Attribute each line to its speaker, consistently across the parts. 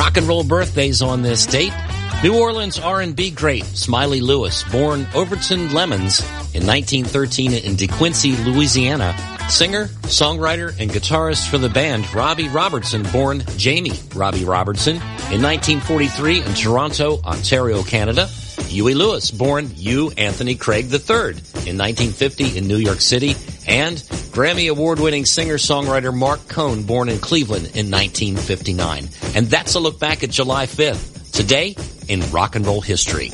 Speaker 1: Rock and roll birthdays on this date. New Orleans R&B great Smiley Lewis, born Overton Lemons in 1913 in DeQuincy, Louisiana. Singer, songwriter, and guitarist for the band Robbie Robertson, born Jamie Robbie Robertson in 1943 in Toronto, Ontario, Canada. Huey Lewis, born Hugh Anthony Craig III in 1950 in New York City. And Grammy Award-winning singer-songwriter Mark Cohn, born in Cleveland in 1959. And that's a look back at July 5th. Today in rock and roll history.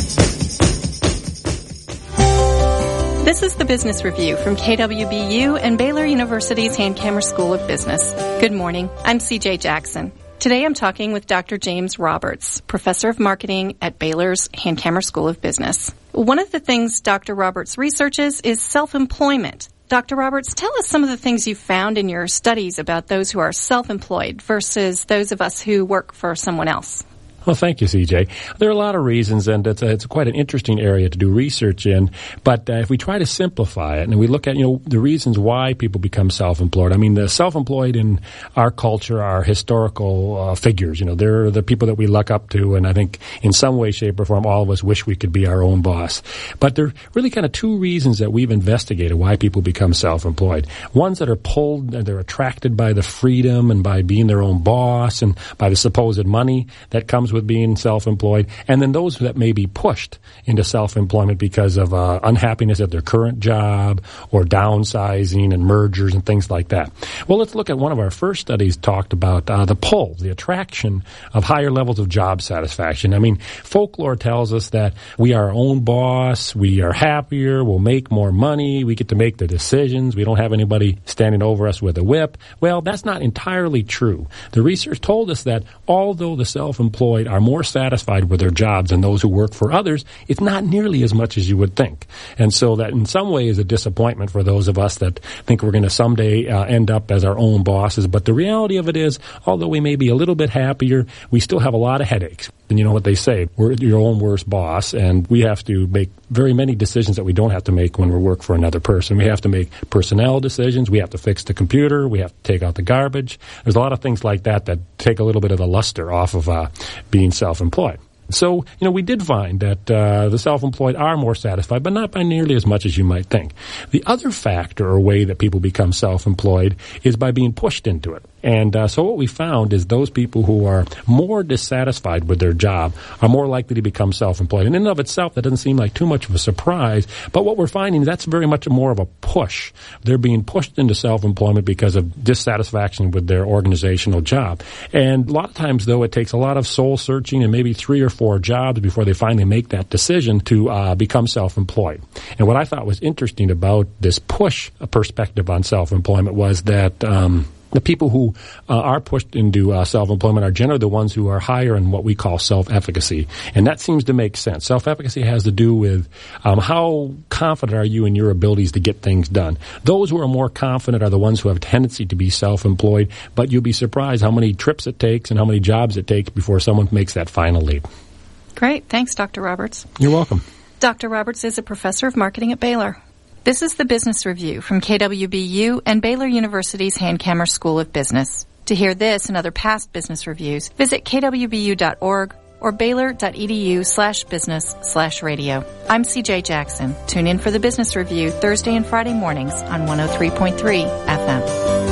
Speaker 2: This is the Business Review from KWBU and Baylor University's Hankamer School of Business. Good morning. I'm CJ Jackson. Today I'm talking with Dr. James Roberts, Professor of Marketing at Baylor's Hankamer School of Business. One of the things Dr. Roberts researches is self-employment. Dr. Roberts, tell us some of the things you found in your studies about those who are self-employed versus those of us who work for someone else.
Speaker 3: Well, thank you, CJ. There are a lot of reasons, and it's quite an interesting area to do research in. But if we try to simplify it and we look at, the reasons why people become self-employed, I mean, the self-employed in our culture are historical figures. They're the people that we look up to, and I think in some way, shape, or form, all of us wish we could be our own boss. But there are really kind of two reasons that we've investigated why people become self-employed. Ones that are pulled, they're attracted by the freedom and by being their own boss and by the supposed money that comes with being self-employed, and then those that may be pushed into self-employment because of unhappiness at their current job or downsizing and mergers and things like that. Well, let's look at one of our first studies talked about the pull, the attraction of higher levels of job satisfaction. I mean, folklore tells us that we are our own boss, we are happier, we'll make more money, we get to make the decisions, we don't have anybody standing over us with a whip. Well, that's not entirely true. The research told us that although the self-employed are more satisfied with their jobs than those who work for others, it's not nearly as much as you would think. And so that in some way is a disappointment for those of us that think we're going to someday end up as our own bosses. But the reality of it is, although we may be a little bit happier, we still have a lot of headaches. And you know what they say, we're your own worst boss, and we have to make very many decisions that we don't have to make when we work for another person. We have to make personnel decisions, we have to fix the computer, we have to take out the garbage. There's a lot of things like that that take a little bit of the luster off of being self-employed. So, we did find that the self-employed are more satisfied, but not by nearly as much as you might think. The other factor or way that people become self-employed is by being pushed into it. And so what we found is those people who are more dissatisfied with their job are more likely to become self-employed. And in and of itself, that doesn't seem like too much of a surprise. But what we're finding is that's very much more of a push. They're being pushed into self-employment because of dissatisfaction with their organizational job. And a lot of times, though, it takes a lot of soul-searching and maybe 3 or 4 jobs before they finally make that decision to become self-employed. And what I thought was interesting about this push perspective on self-employment was that the people who are pushed into self-employment are generally the ones who are higher in what we call self-efficacy. And that seems to make sense. Self-efficacy has to do with how confident are you in your abilities to get things done. Those who are more confident are the ones who have a tendency to be self-employed, but you'll be surprised how many trips it takes and how many jobs it takes before someone makes that final leap.
Speaker 2: Great. Thanks, Dr. Roberts.
Speaker 3: You're welcome.
Speaker 2: Dr. Roberts is a professor of marketing at Baylor. This is the Business Review from KWBU and Baylor University's Hankamer School of Business. To hear this and other past business reviews, visit kwbu.org or baylor.edu/business/radio. I'm CJ Jackson. Tune in for the Business Review Thursday and Friday mornings on 103.3 FM.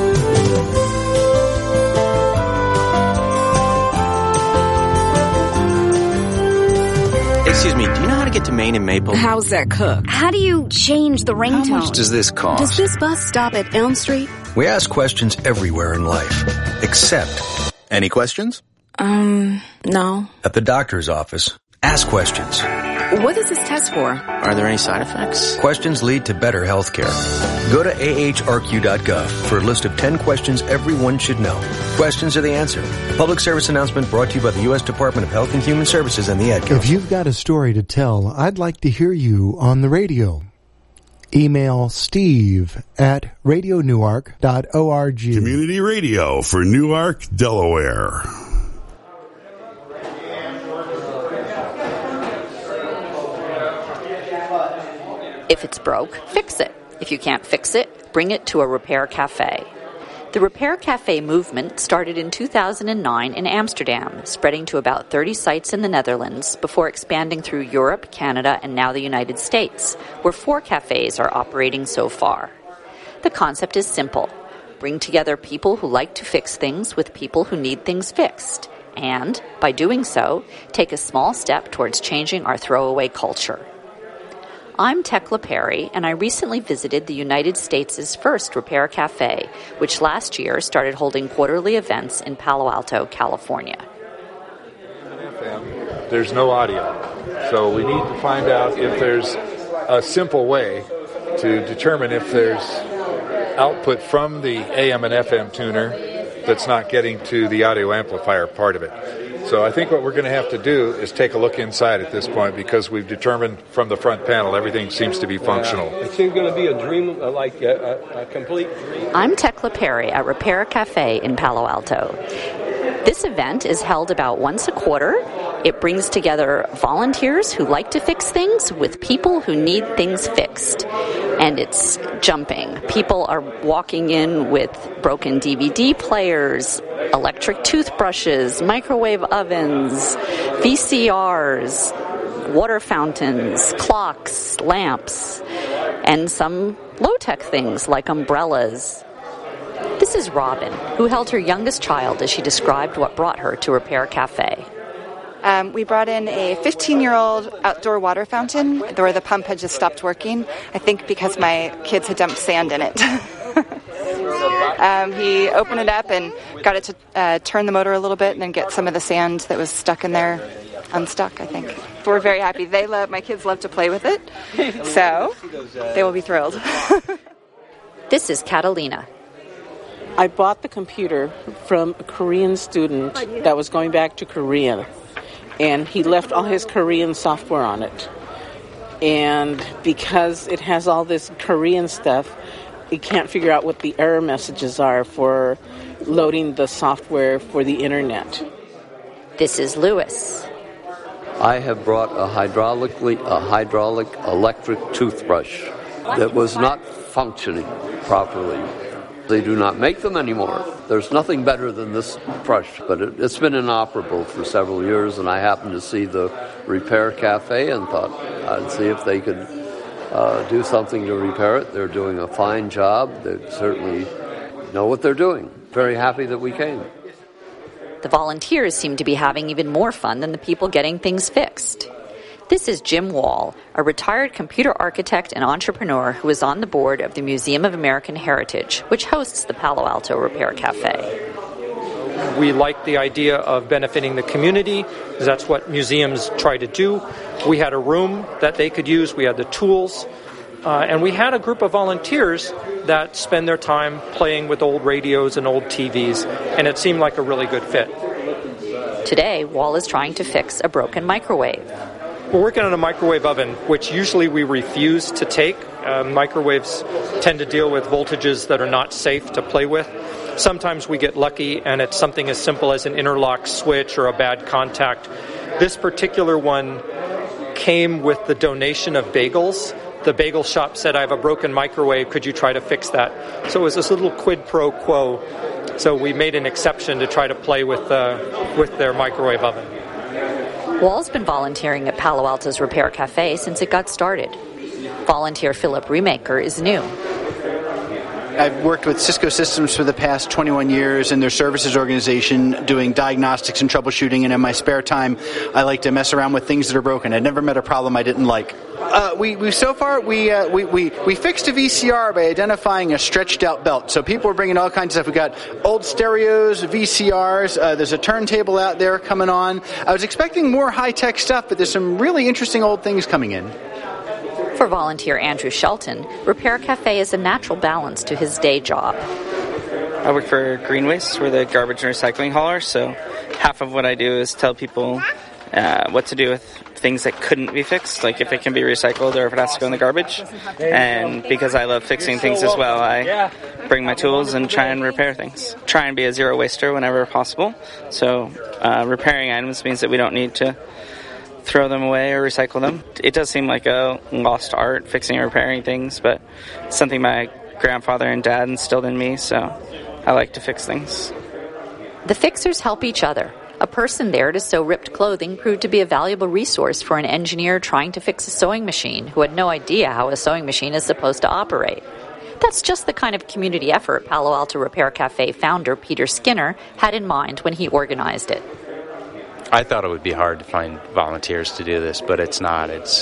Speaker 4: Excuse me, do you know how to get to Maine and Maple?
Speaker 5: How's that cooked?
Speaker 6: How do you change the ringtone?
Speaker 4: How much does this cost?
Speaker 5: Does this bus stop at Elm Street?
Speaker 7: We ask questions everywhere in life, except... Any questions?
Speaker 5: No.
Speaker 7: At the doctor's office, ask questions.
Speaker 5: What is this test for?
Speaker 4: Are there any side effects?
Speaker 7: Questions lead to better health care. Go to ahrq.gov for a list of 10 questions everyone should know. Questions are the answer. Public service announcement brought to you by the U.S. Department of Health and Human Services and the Ad Council.
Speaker 8: If you've got a story to tell, I'd like to hear you on the radio. Email steve@radionewark.org.
Speaker 9: Community radio for Newark, Delaware.
Speaker 10: If it's broke, fix it. If you can't fix it, bring it to a repair cafe. The Repair Cafe movement started in 2009 in Amsterdam, spreading to about 30 sites in the Netherlands before expanding through Europe, Canada, and now the United States, where 4 cafes are operating so far. The concept is simple. Bring together people who like to fix things with people who need things fixed, and, by doing so, take a small step towards changing our throwaway culture. I'm Tekla Perry, and I recently visited the United States' first Repair Cafe, which last year started holding quarterly events in Palo Alto, California.
Speaker 11: There's no audio, so we need to find out if there's a simple way to determine if there's output from the AM and FM tuner that's not getting to the audio amplifier part of it. So I think what we're going to have to do is take a look inside at this point, because we've determined from the front panel everything seems to be functional.
Speaker 12: It seems going to be a dream, like a complete dream.
Speaker 10: I'm Tekla Perry at Repair Cafe in Palo Alto. This event is held about once a quarter. It brings together volunteers who like to fix things with people who need things fixed. And it's jumping. People are walking in with broken DVD players, electric toothbrushes, microwave ovens, VCRs, water fountains, clocks, lamps, and some low-tech things like umbrellas. This is Robin, who held her youngest child as she described what brought her to Repair Cafe.
Speaker 13: We brought in a 15-year-old outdoor water fountain where the pump had just stopped working, I think because my kids had dumped sand in it. He opened it up and got it to turn the motor a little bit and then get some of the sand that was stuck in there unstuck, I think. We're very happy. My kids love to play with it, so they will be thrilled.
Speaker 10: This is Catalina.
Speaker 14: I bought the computer from a Korean student that was going back to Korea, and he left all his Korean software on it. And because it has all this Korean stuff, he can't figure out what the error messages are for loading the software for the internet.
Speaker 10: This is Lewis.
Speaker 15: I have brought a hydraulic electric toothbrush that was not functioning properly. They do not make them anymore. There's nothing better than this brush, but it's been inoperable for several years, and I happened to see the Repair Cafe and thought I'd see if they could do something to repair it. They're doing a fine job. They certainly know what they're doing. Very happy that we came.
Speaker 10: The volunteers seem to be having even more fun than the people getting things fixed. This is Jim Wall, a retired computer architect and entrepreneur who is on the board of the Museum of American Heritage, which hosts the Palo Alto Repair Cafe.
Speaker 16: We like the idea of benefiting the community, because that's what museums try to do. We had a room that they could use, we had the tools, and we had a group of volunteers that spend their time playing with old radios and old TVs, and it seemed like a really good fit.
Speaker 10: Today, Wall is trying to fix a broken microwave.
Speaker 16: We're working on a microwave oven, which usually we refuse to take. Microwaves tend to deal with voltages that are not safe to play with. Sometimes we get lucky and it's something as simple as an interlock switch or a bad contact. This particular one came with the donation of bagels. The bagel shop said, I have a broken microwave, could you try to fix that? So it was this little quid pro quo. So we made an exception to try to play with their microwave oven.
Speaker 10: Wall's been volunteering at Palo Alto's Repair Cafe since it got started. Volunteer Philip Remaker is new.
Speaker 17: I've worked with Cisco Systems for the past 21 years in their services organization doing diagnostics and troubleshooting, and in my spare time I like to mess around with things that are broken. I'd never met a problem I didn't like. We fixed a VCR by identifying a stretched out belt. So people were bringing all kinds of stuff. We got old stereos, VCRs. There's a turntable out there coming on. I was expecting more high-tech stuff, but there's some really interesting old things coming in.
Speaker 10: For volunteer Andrew Shelton, Repair Cafe is a natural balance to his day job.
Speaker 18: I work for Green Waste. We're the garbage and recycling hauler, so half of what I do is tell people what to do with things that couldn't be fixed, like if it can be recycled or if it has to go in the garbage. And because I love fixing things as well, I bring my tools and try and repair things. Try and be a zero waster whenever possible. So repairing items means that we don't need to throw them away or recycle them. It does seem like a lost art, fixing and repairing things, but it's something my grandfather and dad instilled in me, so I like to fix things.
Speaker 10: The fixers help each other. A person there to sew ripped clothing proved to be a valuable resource for an engineer trying to fix a sewing machine who had no idea how a sewing machine is supposed to operate. That's just the kind of community effort Palo Alto Repair Cafe founder Peter Skinner had in mind when he organized it.
Speaker 19: I thought it would be hard to find volunteers to do this, but it's not. It's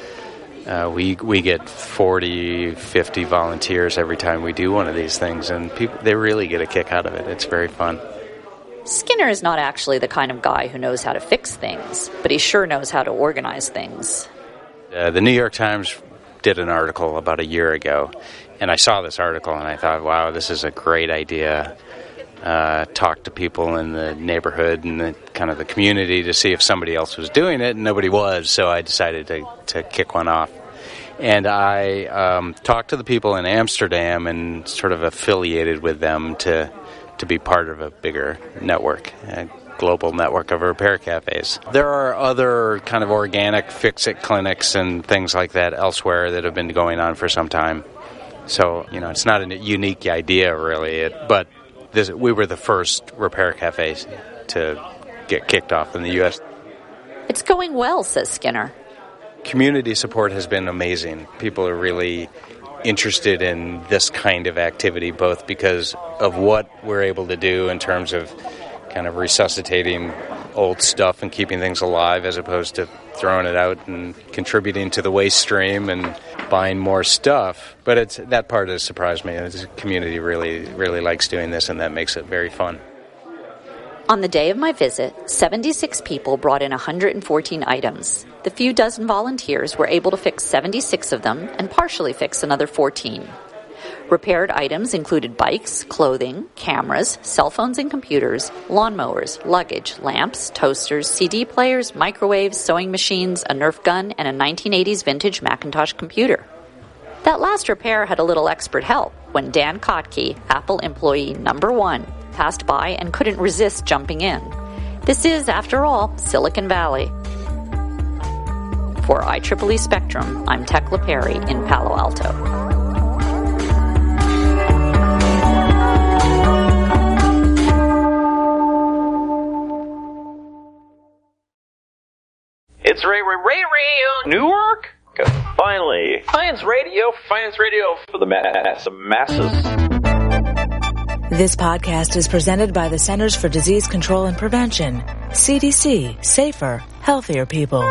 Speaker 19: we get 40, 50 volunteers every time we do one of these things, and they really get a kick out of it. It's very fun.
Speaker 10: Skinner is not actually the kind of guy who knows how to fix things, but he sure knows how to organize things.
Speaker 19: The New York Times did an article about a year ago, and I saw this article and I thought, wow, this is a great idea. Talk to people in the neighborhood and the community to see if somebody else was doing it, and nobody was, so I decided to kick one off. And I talked to the people in Amsterdam and sort of affiliated with them to be part of a bigger network, a global network of repair cafes. There are other kind of organic fix-it clinics and things like that elsewhere that have been going on for some time. So, it's not a unique idea, really, but we were the first repair cafes to get kicked off in the U.S.
Speaker 10: It's going well, says Skinner.
Speaker 19: Community support has been amazing. People are really interested in this kind of activity, both because of what we're able to do in terms of kind of resuscitating old stuff and keeping things alive as opposed to throwing it out and contributing to the waste stream and buying more stuff. But that part has surprised me. The community really, really likes doing this, and that makes it very fun.
Speaker 10: On the day of my visit, 76 people brought in 114 items. The few dozen volunteers were able to fix 76 of them and partially fix another 14. Repaired items included bikes, clothing, cameras, cell phones and computers, lawnmowers, luggage, lamps, toasters, CD players, microwaves, sewing machines, a Nerf gun, and a 1980s vintage Macintosh computer. That last repair had a little expert help when Dan Kotke, Apple employee number 1, passed by and couldn't resist jumping in. This is, after all, Silicon Valley. For IEEE Spectrum, I'm Tekla Perry in Palo Alto.
Speaker 20: It's Ray Newark. Finally, Finance Radio for the masses.
Speaker 21: This podcast is presented by the Centers for Disease Control and Prevention, CDC, safer, healthier people.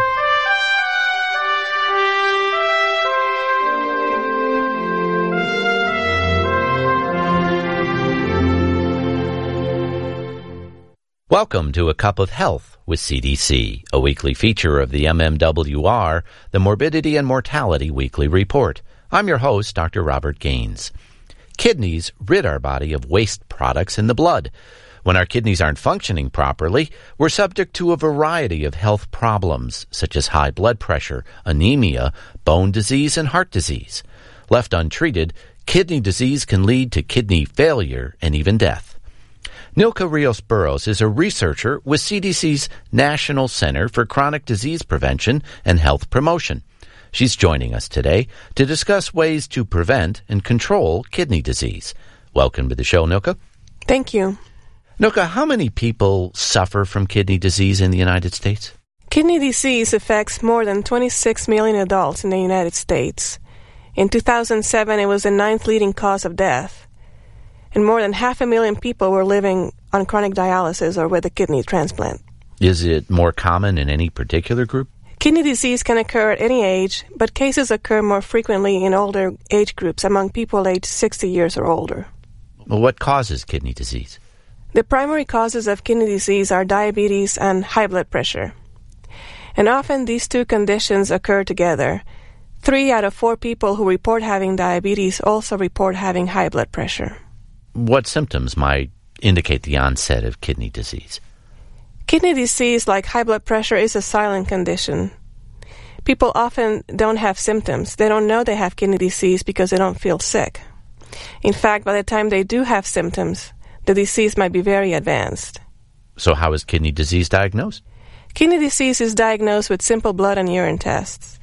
Speaker 22: Welcome to A Cup of Health with CDC, a weekly feature of the MMWR, the Morbidity and Mortality Weekly Report. I'm your host, Dr. Robert Gaines. Kidneys rid our body of waste products in the blood. When our kidneys aren't functioning properly, we're subject to a variety of health problems, such as high blood pressure, anemia, bone disease, and heart disease. Left untreated, kidney disease can lead to kidney failure and even death. Nilka Rios-Burrows is a researcher with CDC's National Center for Chronic Disease Prevention and Health Promotion. She's joining us today to discuss ways to prevent and control kidney disease. Welcome to the show, Nilka.
Speaker 23: Thank you.
Speaker 22: Nilka, how many people suffer from kidney disease in the United States?
Speaker 23: Kidney disease affects more than 26 million adults in the United States. In 2007, it was the 9th leading cause of death. And more than 500,000 people were living on chronic dialysis or with a kidney transplant.
Speaker 22: Is it more common in any particular group?
Speaker 23: Kidney disease can occur at any age, but cases occur more frequently in older age groups among people aged 60 years or older.
Speaker 22: Well, what causes kidney disease?
Speaker 23: The primary causes of kidney disease are diabetes and high blood pressure. And often these two conditions occur together. 3 out of 4 people who report having diabetes also report having high blood pressure.
Speaker 22: What symptoms might indicate the onset of kidney disease?
Speaker 23: Kidney disease, like high blood pressure, is a silent condition. People often don't have symptoms. They don't know they have kidney disease because they don't feel sick. In fact, by the time they do have symptoms, the disease might be very advanced.
Speaker 22: So how is kidney disease diagnosed?
Speaker 23: Kidney disease is diagnosed with simple blood and urine tests.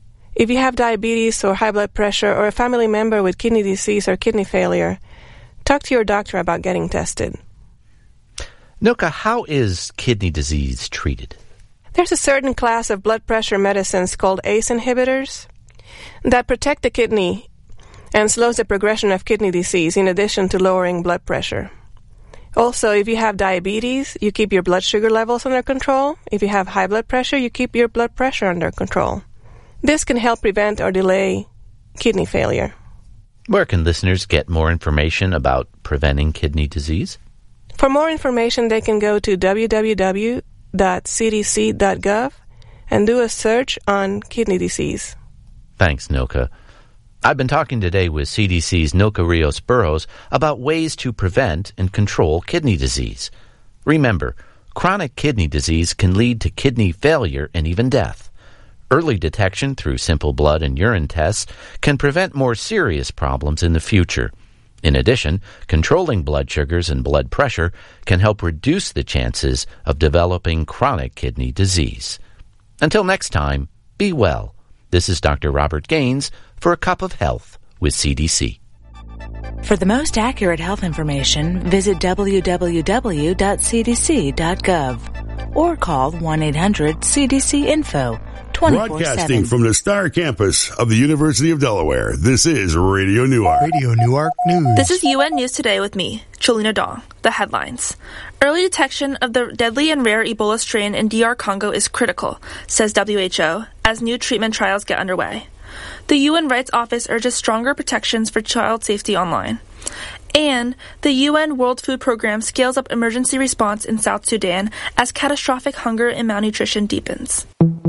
Speaker 23: If you have diabetes or high blood pressure or a family member with kidney disease or kidney failure, Talk to your doctor about getting tested.
Speaker 22: Nilka, how is kidney disease treated?
Speaker 23: There's a certain class of blood pressure medicines called ACE inhibitors that protect the kidney and slows the progression of kidney disease in addition to lowering blood pressure. Also, if you have diabetes, you keep your blood sugar levels under control. If you have high blood pressure, you keep your blood pressure under control. This can help prevent or delay kidney failure.
Speaker 22: Where can listeners get more information about preventing kidney disease?
Speaker 23: For more information, they can go to www.cdc.gov and do a search on kidney disease.
Speaker 22: Thanks, Nilka. I've been talking today with CDC's Nilka Rios Burrows about ways to prevent and control kidney disease. Remember, chronic kidney disease can lead to kidney failure and even death. Early detection through simple blood and urine tests can prevent more serious problems in the future. In addition, controlling blood sugars and blood pressure can help reduce the chances of developing chronic kidney disease. Until next time, be well. This is Dr. Robert Gaines for A Cup of Health with CDC.
Speaker 21: For the most accurate health information, visit www.cdc.gov or call 1-800-CDC-INFO.
Speaker 9: Broadcasting from the Star Campus of the University of Delaware, this is Radio Newark.
Speaker 8: Radio Newark News.
Speaker 1: This is UN News Today with me, Cholina Dong. The headlines. Early detection of the deadly and rare Ebola strain in DR Congo is critical, says WHO, as new treatment trials get underway. The UN Rights Office urges stronger protections for child safety online. And the UN World Food Programme scales up emergency response in South Sudan as catastrophic hunger and malnutrition deepens.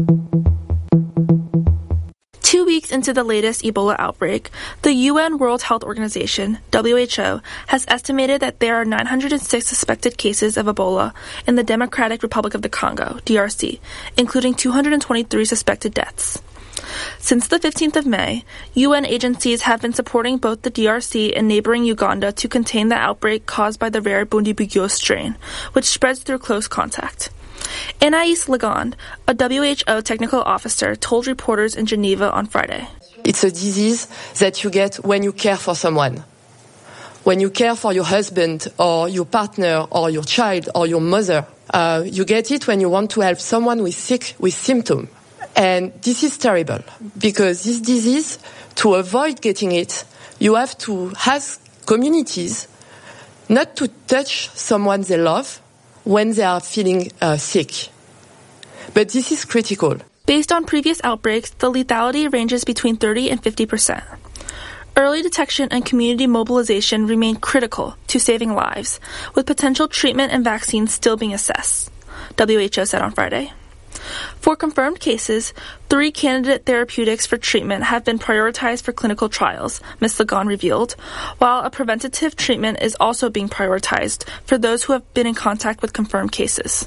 Speaker 1: 2 weeks into the latest Ebola outbreak, the UN World Health Organization, WHO, has estimated that there are 906 suspected cases of Ebola in the Democratic Republic of the Congo, DRC, including 223 suspected deaths. Since the 15th of May, UN agencies have been supporting both the DRC and neighboring Uganda to contain the outbreak caused by the rare Bundibugyo strain, which spreads through close contact. Anaïs Legond, a WHO technical officer, told reporters in Geneva on Friday.
Speaker 2: It's a disease that you get when you care for someone. When you care for your husband or your partner or your child or your mother. You get it when you want to help someone who is sick with symptoms. And this is terrible because this disease, to avoid getting it, you have to ask communities not to touch someone they love when they are feeling sick. But this is critical.
Speaker 1: Based on previous outbreaks, the lethality ranges between 30 and 50%. Early detection and community mobilization remain critical to saving lives, with potential treatment and vaccines still being assessed, WHO said on Friday. For confirmed cases, 3 candidate therapeutics for treatment have been prioritized for clinical trials, Ms. Legond revealed, while a preventative treatment is also being prioritized for those who have been in contact with confirmed cases.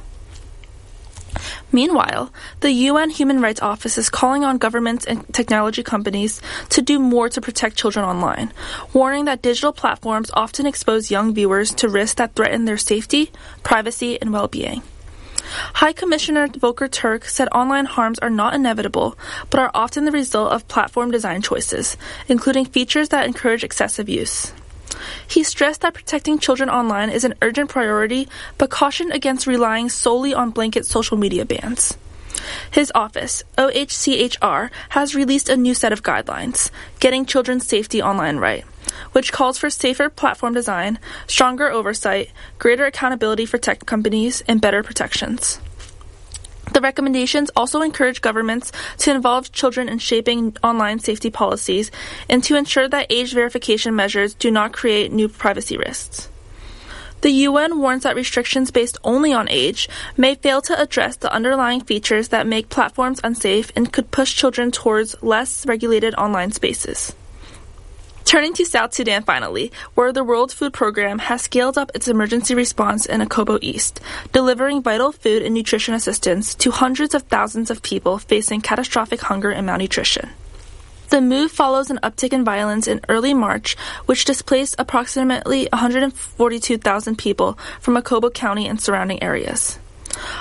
Speaker 1: Meanwhile, the UN Human Rights Office is calling on governments and technology companies to do more to protect children online, warning that digital platforms often expose young viewers to risks that threaten their safety, privacy, and well-being. High Commissioner Volker Turk said online harms are not inevitable, but are often the result of platform design choices, including features that encourage excessive use. He stressed that protecting children online is an urgent priority, but cautioned against relying solely on blanket social media bans. His office, OHCHR, has released a new set of guidelines, Getting Children's Safety Online Right, which calls for safer platform design, stronger oversight, greater accountability for tech companies, and better protections. The recommendations also encourage governments to involve children in shaping online safety policies and to ensure that age verification measures do not create new privacy risks. The UN warns that restrictions based only on age may fail to address the underlying features that make platforms unsafe and could push children towards less regulated online spaces. Turning to South Sudan finally, where the World Food Programme has scaled up its emergency response in Akobo East, delivering vital food and nutrition assistance to hundreds of thousands of people facing catastrophic hunger and malnutrition. The move follows an uptick in violence in early March, which displaced approximately 142,000 people from Akobo County and surrounding areas.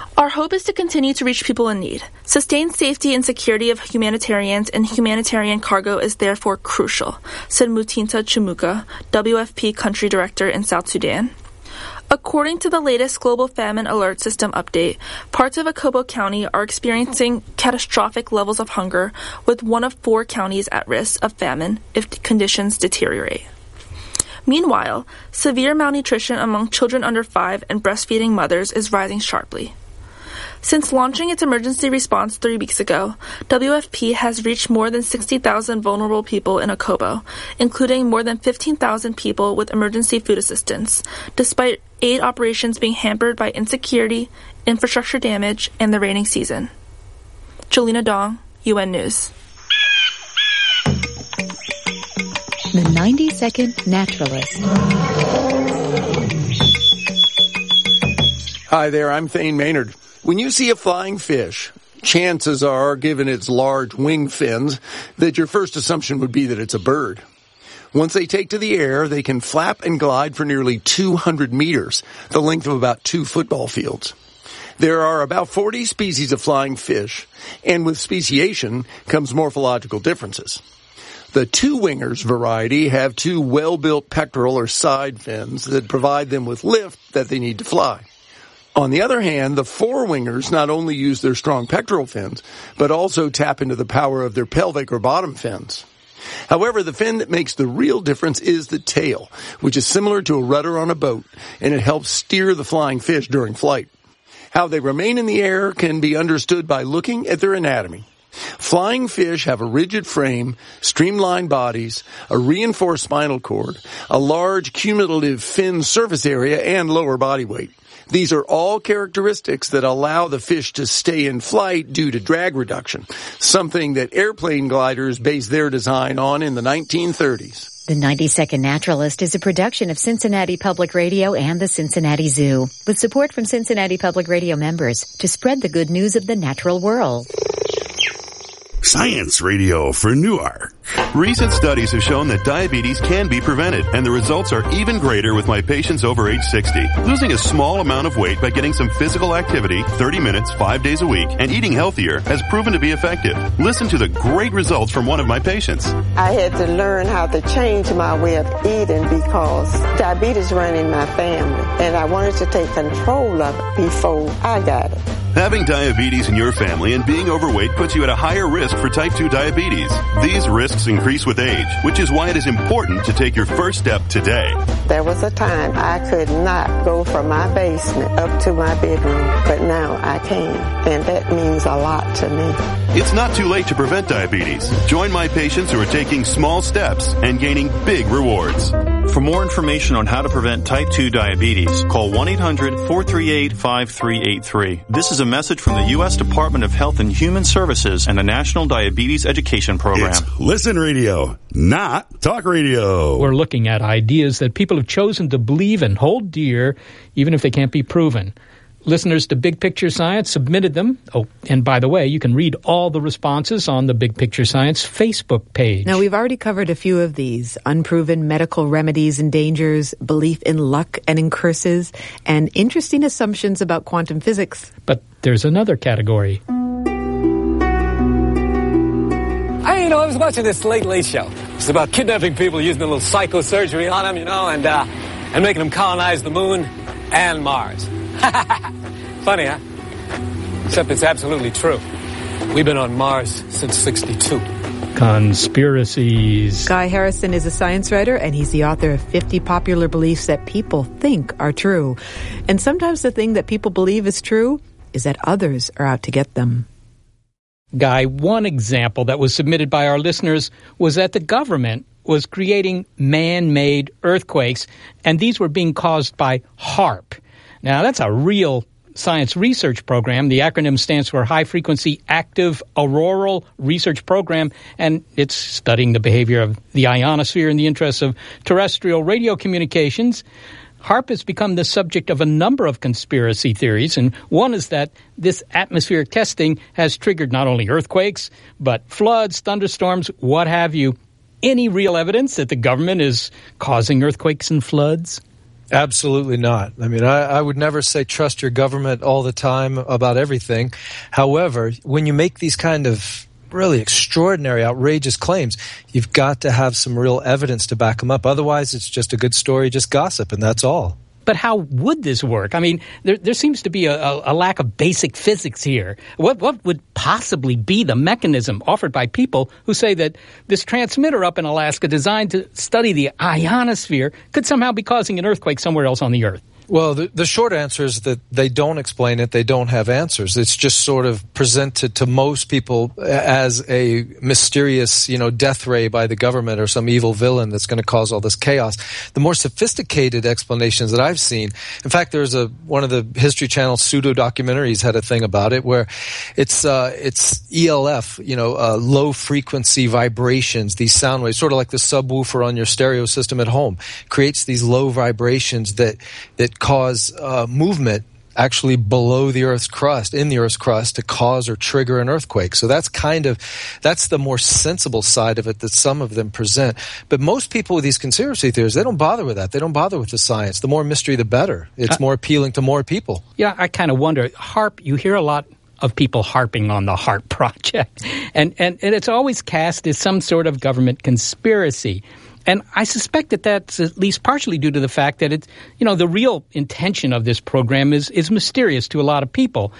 Speaker 1: Our hope is to continue to reach people in need. Sustained safety and security of humanitarians and humanitarian cargo is therefore crucial, said Mutinta Chimuka, WFP Country Director in South Sudan. According to the latest Global Famine Alert System update, parts of Akobo County are experiencing catastrophic levels of hunger, with 1 of 4 counties at risk of famine if conditions deteriorate. Meanwhile, severe malnutrition among children under 5 and breastfeeding mothers is rising sharply. Since launching its emergency response 3 weeks ago, WFP has reached more than 60,000 vulnerable people in Akobo, including more than 15,000 people with emergency food assistance, despite aid operations being hampered by insecurity, infrastructure damage, and the rainy season. Jolena Dong, UN News.
Speaker 3: The 90-Second Naturalist.
Speaker 5: Hi there, I'm Thane Maynard. When you see a flying fish, chances are, given its large wing fins, that your first assumption would be that it's a bird. Once they take to the air, they can flap and glide for nearly 200 meters, the length of about 2 football fields. There are about 40 species of flying fish, and with speciation comes morphological differences. The two-wingers variety have 2 well-built pectoral or side fins that provide them with lift that they need to fly. On the other hand, the four-wingers not only use their strong pectoral fins, but also tap into the power of their pelvic or bottom fins. However, the fin that makes the real difference is the tail, which is similar to a rudder on a boat, and it helps steer the flying fish during flight. How they remain in the air can be understood by looking at their anatomy. Flying fish have a rigid frame, streamlined bodies, a reinforced spinal cord, a large cumulative fin surface area, and lower body weight. These are all characteristics that allow the fish to stay in flight due to drag reduction, something that airplane gliders based their design on in the 1930s.
Speaker 3: The 90-Second Naturalist is a production of Cincinnati Public Radio and the Cincinnati Zoo, with support from Cincinnati Public Radio members to spread the good news of the natural world.
Speaker 9: Science Radio for Newark.
Speaker 6: Recent studies have shown that diabetes can be prevented, and the results are even greater with my patients over age 60. Losing a small amount of weight by getting some physical activity, 30 minutes, 5 days a week, and eating healthier has proven to be effective. Listen to the great results from one of my patients.
Speaker 24: I had to learn how to change my way of eating because diabetes ran in my family, and I wanted to take control of it before I got it.
Speaker 6: Having diabetes in your family and being overweight puts you at a higher risk for type 2 diabetes. These risks increase with age, which is why it is important to take your first step today.
Speaker 24: There was a time I could not go from my basement up to my bedroom, but now I can, and that means a lot to me.
Speaker 6: It's not too late to prevent diabetes. Join my patients who are taking small steps and gaining big rewards.
Speaker 25: For more information on how to prevent type 2 diabetes, call 1-800-438-5383. This is a message from the U.S. Department of Health and Human Services and the National Diabetes Education Program.
Speaker 9: It's Listen Radio, not Talk Radio.
Speaker 26: We're looking at ideas that people have chosen to believe and hold dear, even if they can't be proven. Listeners to Big Picture Science submitted them. Oh, and by the way, you can read all the responses on the Big Picture Science Facebook page.
Speaker 27: Now, we've already covered a few of these: unproven medical remedies and dangers, belief in luck and in curses, and interesting assumptions about quantum physics.
Speaker 26: But there's another category.
Speaker 28: I was watching this Late Show. It's about kidnapping people, using a little psychosurgery on them, and making them colonize the moon and Mars. Funny, huh? Except it's absolutely true. We've been on Mars since '62.
Speaker 26: Conspiracies.
Speaker 27: Guy Harrison is a science writer, and he's the author of 50 Popular Beliefs That People Think Are True. And sometimes the thing that people believe is true is that others are out to get them.
Speaker 26: Guy, one example that was submitted by our listeners was that the government was creating man-made earthquakes, and these were being caused by HAARP. Now, that's a real science research program. The acronym stands for High Frequency Active Auroral Research Program, and it's studying the behavior of the ionosphere in the interests of terrestrial radio communications. HAARP has become the subject of a number of conspiracy theories, and one is that this atmospheric testing has triggered not only earthquakes, but floods, thunderstorms, what have you. Any real evidence that the government is causing earthquakes and floods?
Speaker 4: Absolutely not. I mean, I would never say trust your government all the time about everything. However, when you make these kind of really extraordinary, outrageous claims, you've got to have some real evidence to back them up. Otherwise, it's just a good story, just gossip, and that's all.
Speaker 26: But how would this work? I mean, there seems to be a lack of basic physics here. What would possibly be the mechanism offered by people who say that this transmitter up in Alaska designed to study the ionosphere could somehow be causing an earthquake somewhere else on the Earth?
Speaker 4: Well, the short answer is that they don't explain it. They don't have answers. It's just sort of presented to most people as a mysterious, death ray by the government or some evil villain that's going to cause all this chaos. The more sophisticated explanations that I've seen, in fact, there's one of the History Channel pseudo documentaries had a thing about it where it's ELF, low frequency vibrations, these sound waves, sort of like the subwoofer on your stereo system at home, creates these low vibrations that cause movement actually below the Earth's crust, in the Earth's crust, to cause or trigger an earthquake. So that's the more sensible side of it that some of them present. But most people with these conspiracy theories, they don't bother with that. They don't bother with the science. The more mystery, the better. It's more appealing to more people.
Speaker 26: Yeah, I kind of wonder, HAARP, you hear a lot of people harping on the HAARP project. And it's always cast as some sort of government conspiracy. And I suspect that that's at least partially due to the fact that it's, the real intention of this program is mysterious to a lot of people.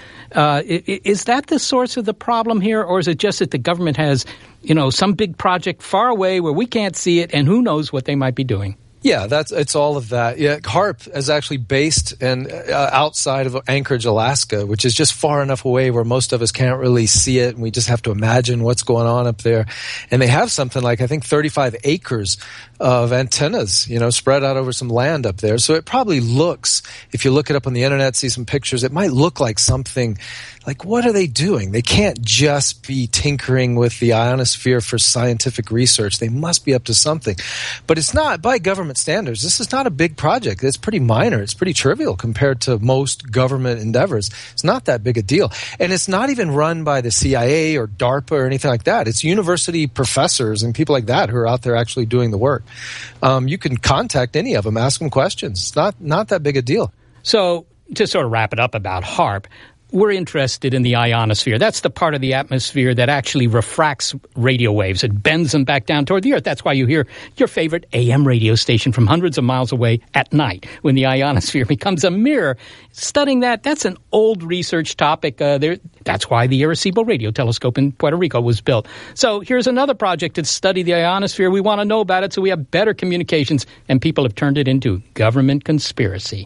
Speaker 26: Is that the source of the problem here, or is it just that the government has, some big project far away where we can't see it, and who knows what they might be doing?
Speaker 4: Yeah, it's all of that. Yeah, HAARP is actually based outside of Anchorage, Alaska, which is just far enough away where most of us can't really see it, and we just have to imagine what's going on up there. And they have something like, I think, 35 acres of antennas, spread out over some land up there. So it probably looks, if you look it up on the internet, see some pictures, it might look like something like, what are they doing? They can't just be tinkering with the ionosphere for scientific research. They must be up to something. But it's not, by government standards, this is not a big project. It's pretty minor. It's pretty trivial compared to most government endeavors. It's not that big a deal. And it's not even run by the CIA or DARPA or anything like that. It's university professors and people like that who are out there actually doing the work. You can contact any of them, ask them questions. It's not that big a deal.
Speaker 26: So to sort of wrap it up about HAARP, we're interested in the ionosphere. That's the part of the atmosphere that actually refracts radio waves. It bends them back down toward the Earth. That's why you hear your favorite AM radio station from hundreds of miles away at night when the ionosphere becomes a mirror. Studying that's an old research topic. That's why the Arecibo Radio Telescope in Puerto Rico was built. So here's another project to study the ionosphere. We want to know about it so we have better communications, and people have turned it into government conspiracy.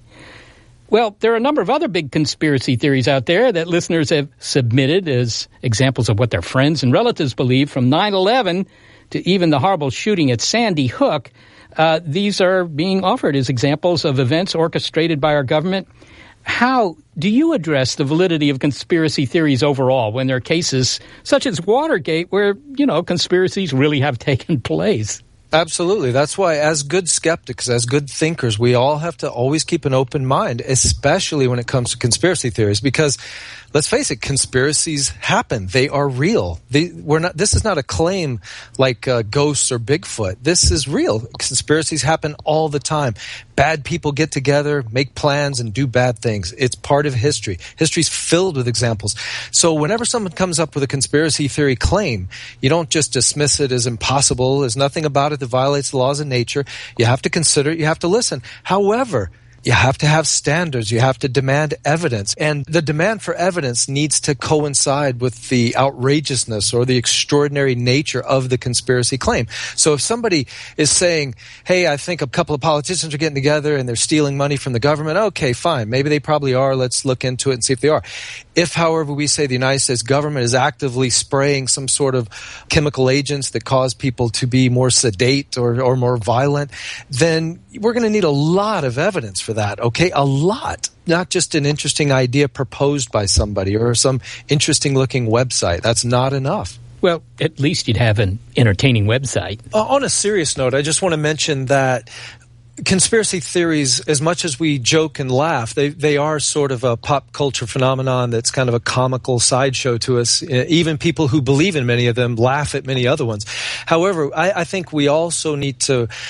Speaker 26: Well, there are a number of other big conspiracy theories out there that listeners have submitted as examples of what their friends and relatives believe, from 9/11 to even the horrible shooting at Sandy Hook. These are being offered as examples of events orchestrated by our government. How do you address the validity of conspiracy theories overall when there are cases such as Watergate where, conspiracies really have taken place?
Speaker 4: Absolutely. That's why, as good skeptics, as good thinkers, we all have to always keep an open mind, especially when it comes to conspiracy theories, because let's face it, conspiracies happen. They are real. This is not a claim like ghosts or Bigfoot. This is real. Conspiracies happen all the time. Bad people get together, make plans, and do bad things. It's part of history. History's filled with examples. So whenever someone comes up with a conspiracy theory claim, you don't just dismiss it as impossible. There's nothing about it that violates the laws of nature. You have to consider it. You have to listen. However, you have to have standards. You have to demand evidence. And the demand for evidence needs to coincide with the outrageousness or the extraordinary nature of the conspiracy claim. So if somebody is saying, hey, I think a couple of politicians are getting together and they're stealing money from the government, okay, fine. Maybe they probably are. Let's look into it and see if they are. If, however, we say the United States government is actively spraying some sort of chemical agents that cause people to be more sedate or more violent, then we're going to need a lot of evidence for that, okay? A lot. Not just an interesting idea proposed by somebody or some interesting looking website. That's not enough.
Speaker 26: Well, at least you'd have an entertaining website.
Speaker 4: On a serious note, I just want to mention that conspiracy theories, as much as we joke and laugh, they are sort of a pop culture phenomenon that's kind of a comical sideshow to us. Even people who believe in many of them laugh at many other ones. However, I think we also need to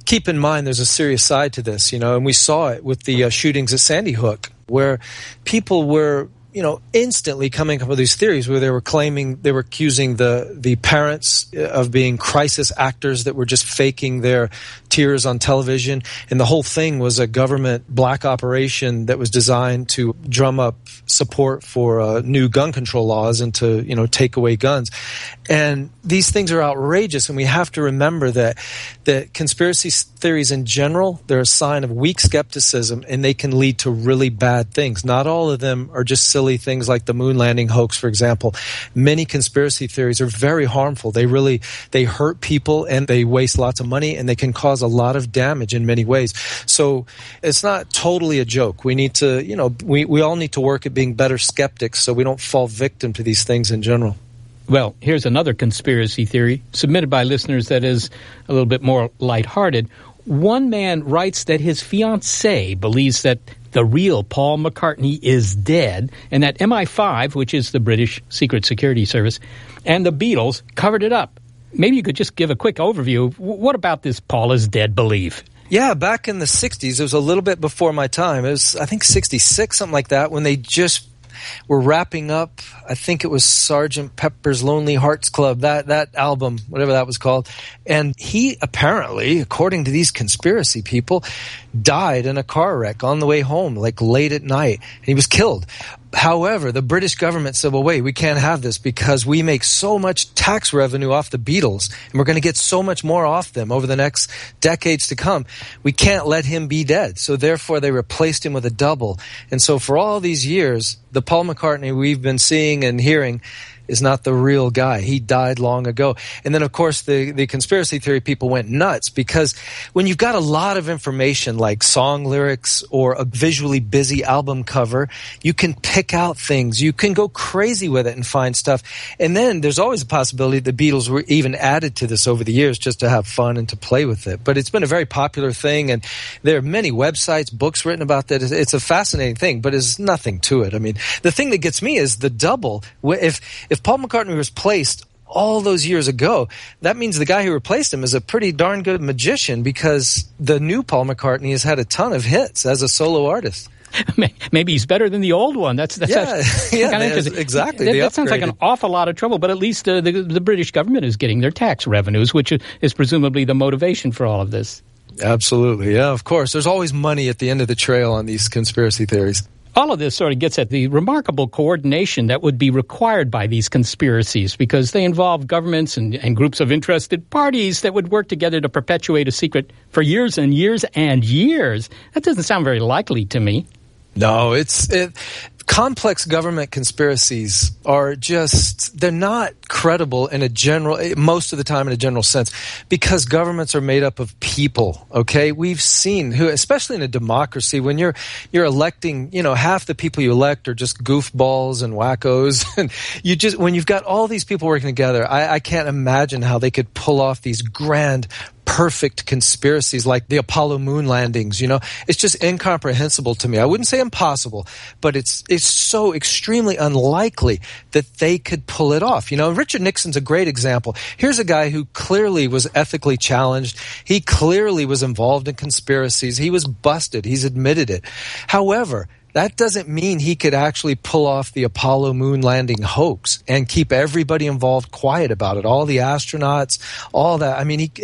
Speaker 4: keep in mind there's a serious side to this, and we saw it with the shootings at Sandy Hook, where people were, instantly coming up with these theories where they were accusing the parents of being crisis actors that were just faking their tears on television. And the whole thing was a government black operation that was designed to drum up support for new gun control laws and to, take away guns. And these things are outrageous, and we have to remember that conspiracy theories in general, they're a sign of weak skepticism, and they can lead to really bad things. Not all of them are just silly things like the moon landing hoax, for example. Many conspiracy theories are very harmful. They hurt people, and they waste lots of money, and they can cause a lot of damage in many ways. So it's not totally a joke. We need to, we all need to work at being better skeptics so we don't fall victim to these things in general.
Speaker 26: Well, here's another conspiracy theory submitted by listeners that is a little bit more lighthearted. One man writes that his fiancée believes that the real Paul McCartney is dead and that MI5, which is the British Secret Security Service, and the Beatles covered it up. Maybe you could just give a quick overview. What about this Paul is dead belief?
Speaker 4: Yeah, back in the 60s, it was a little bit before my time. It was, I think, 66, something like that, when they just were wrapping up, I think it was Sgt. Pepper's Lonely Hearts Club, that album, whatever that was called. And he apparently, according to these conspiracy people, died in a car wreck on the way home, like late at night. And he was killed. However, the British government said, well, wait, we can't have this because we make so much tax revenue off the Beatles, and we're going to get so much more off them over the next decades to come. We can't let him be dead. So therefore, they replaced him with a double. And so for all these years, the Paul McCartney we've been seeing and hearing is not the real guy. He died long ago. And then, of course, the conspiracy theory people went nuts because when you've got a lot of information like song lyrics or a visually busy album cover, you can pick out things. You can go crazy with it and find stuff. And then there's always a possibility the Beatles were even added to this over the years just to have fun and to play with it. But it's been a very popular thing, and there are many websites, books written about that. It's a fascinating thing, but there's nothing to it. I mean, the thing that gets me is the double. If Paul McCartney was placed all those years ago, that means the guy who replaced him is a pretty darn good magician because the new Paul McCartney has had a ton of hits as a solo artist.
Speaker 26: Maybe he's better than the old one. That's
Speaker 4: exactly.
Speaker 26: That sounds like an awful lot of trouble, but at least the British government is getting their tax revenues, which is presumably the motivation for all of this.
Speaker 4: Absolutely, yeah, of course. There's always money at the end of the trail on these conspiracy theories.
Speaker 26: All of this sort of gets at the remarkable coordination that would be required by these conspiracies because they involve governments and groups of interested parties that would work together to perpetuate a secret for years and years and years. That doesn't sound very likely to me.
Speaker 4: No, complex government conspiracies are they're not credible most of the time in a general sense because governments are made up of people, okay? We've seen especially in a democracy, when you're electing, half the people you elect are just goofballs and wackos. And when you've got all these people working together, I can't imagine how they could pull off these grand perfect conspiracies like the Apollo moon landings. It's just incomprehensible to me. I wouldn't say impossible, but it's so extremely unlikely that they could pull it off. Richard Nixon's a great example. Here's a guy who clearly was ethically challenged. He clearly was involved in conspiracies. He was busted. He's admitted it. However, that doesn't mean he could actually pull off the Apollo moon landing hoax and keep everybody involved quiet about it. All the astronauts, all that. I mean,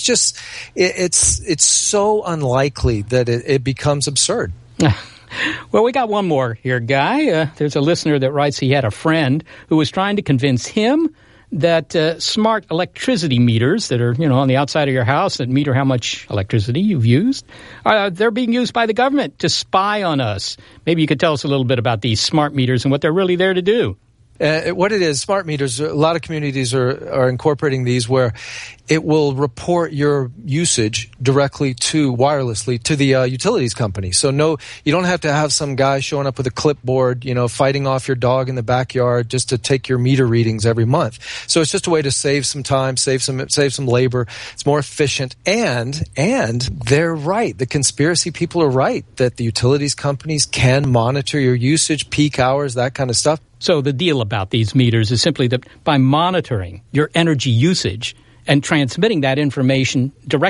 Speaker 4: it's so unlikely that it becomes absurd.
Speaker 26: Well, we got one more here, Guy. There's a listener that writes he had a friend who was trying to convince him that smart electricity meters that are, on the outside of your house that meter how much electricity you've used, they're being used by the government to spy on us. Maybe you could tell us a little bit about these smart meters and what they're really there to do.
Speaker 4: What it is, smart meters, a lot of communities are incorporating these where it will report your usage directly wirelessly to the utilities company. So you don't have to have some guy showing up with a clipboard, fighting off your dog in the backyard just to take your meter readings every month. So it's just a way to save some time, save some labor. It's more efficient. And they're right. The conspiracy people are right that the utilities companies can monitor your usage, peak hours, that kind of stuff.
Speaker 26: So the deal about these meters is simply that by monitoring your energy usage and transmitting that information directly